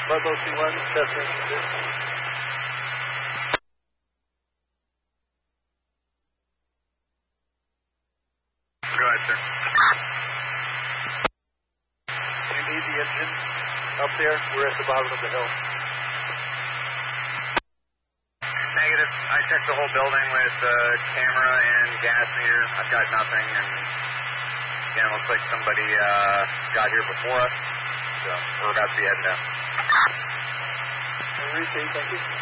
Ludlow C1, Cessna. Go ahead, sir. Do you need the engine up there? We're at the bottom of the hill. Negative. I checked the whole building with camera and gas meter. I've got nothing, and again, looks like somebody got here before us, so we're about to be heading down. Thank you.